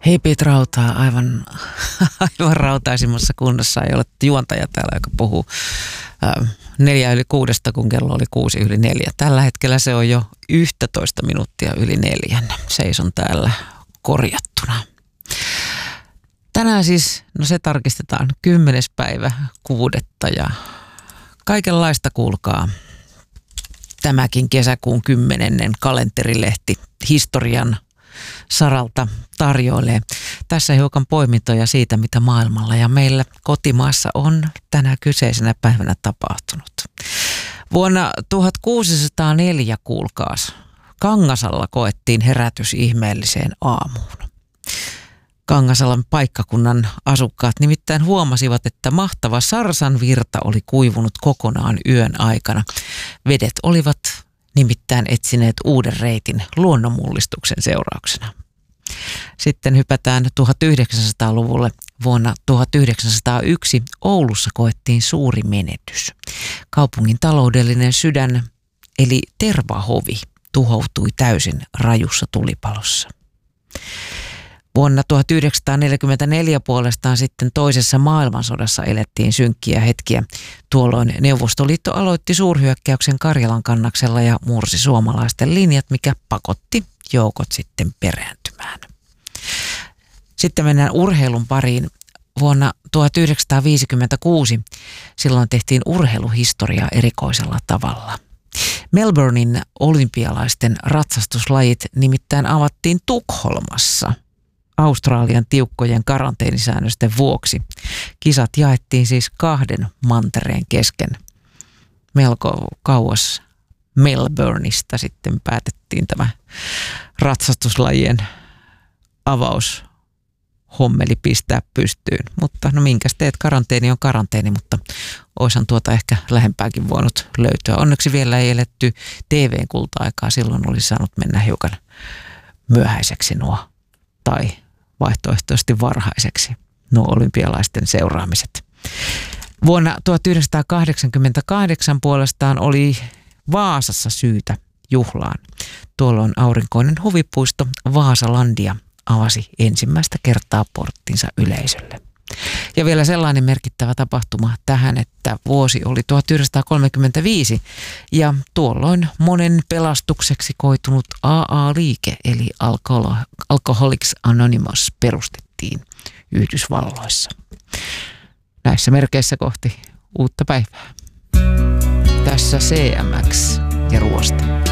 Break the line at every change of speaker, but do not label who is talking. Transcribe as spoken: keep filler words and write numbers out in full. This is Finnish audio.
Hei Piet Rautaa, aivan, aivan rautaisimmassa kunnossa. Ei ole juontaja täällä, joka puhuu äh, neljä yli kuudesta, kun kello oli kuusi yli neljä. Tällä hetkellä se on jo yksitoista minuuttia yli neljän. Seison täällä korjattuna. Tänään siis, no se tarkistetaan, kymmenes päivä kuudetta ja kaikenlaista kuulkaa. Tämäkin kesäkuun kymmenennen kalenterilehti historian saralta tarjoilee. Tässä hiukan poimintoja siitä, mitä maailmalla ja meillä kotimaassa on tänä kyseisenä päivänä tapahtunut. Vuonna tuhatkuusisataaneljä, kuulkaas, Kangasalla koettiin herätys ihmeelliseen aamuun. Kangasalan paikkakunnan asukkaat nimittäin huomasivat, että mahtava Sarsan virta oli kuivunut kokonaan yön aikana. Vedet olivat nimittäin etsineet uuden reitin luonnonmullistuksen seurauksena. Sitten hypätään tuhatyhdeksänsataaluvulle. Vuonna tuhatyhdeksänsataayksi Oulussa koettiin suuri menetys. Kaupungin taloudellinen sydän, eli Tervahovi, tuhoutui täysin rajussa tulipalossa. Vuonna tuhatyhdeksänsataaneljäkymmentäneljä puolestaan sitten toisessa maailmansodassa elettiin synkkiä hetkiä. Tuolloin Neuvostoliitto aloitti suurhyökkäyksen Karjalan kannaksella ja mursi suomalaisten linjat, mikä pakotti joukot sitten perääntymään. Sitten mennään urheilun pariin. Vuonna tuhatyhdeksänsataaviisikymmentäkuusi silloin tehtiin urheiluhistoria erikoisella tavalla. Melbournein olympialaisten ratsastuslajit nimittäin avattiin Tukholmassa Australian tiukkojen karanteenisäännösten vuoksi. Kisat jaettiin siis kahden mantereen kesken. Melko kauas Melbourneista sitten päätettiin tämä ratsastuslajien avaushommeli pistää pystyyn. Mutta no minkäs teet, karanteeni on karanteeni, mutta oishan tuota ehkä lähempääkin voinut löytyä. Onneksi vielä ei eletty T V:n kulta-aikaa, silloin olisi saanut mennä hiukan myöhäiseksi nuo tai vaihtoehtoisesti varhaiseksi nuo olympialaisten seuraamiset. Vuonna tuhatyhdeksänsataakahdeksankymmentäkahdeksan puolestaan oli Vaasassa syytä juhlaan. Tuolloin aurinkoinen huvipuisto Vaasalandia avasi ensimmäistä kertaa porttinsa yleisölle. Ja vielä sellainen merkittävä tapahtuma tähän, että vuosi oli tuhatyhdeksänsataakolmekymmentäviisi ja tuolloin monen pelastukseksi koitunut A A-liike eli Alcoholics Anonymous perustettiin Yhdysvalloissa. Näissä merkeissä kohti uutta päivää. Tässä C M X ja Ruosta.